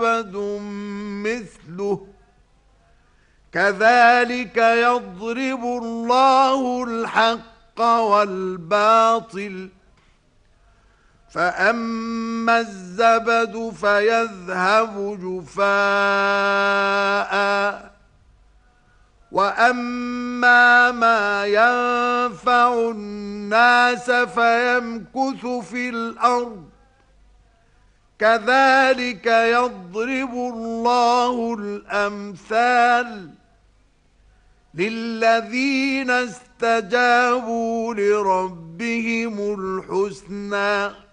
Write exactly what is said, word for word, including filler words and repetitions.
زبد مثله كذلك يضرب الله الحق والباطل فأما الزبد فيذهب جفاء وأما ما ينفع الناس فيمكث في الأرض كذلك يضرب الله الأمثال للذين استجابوا لربهم الحسنى